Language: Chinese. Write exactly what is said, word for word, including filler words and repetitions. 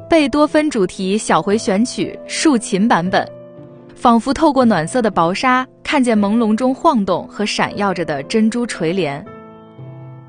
贝多芬主题小回选曲竖琴版本，仿佛透过暖色的薄纱，看见朦胧中晃动和闪耀着的珍珠垂帘。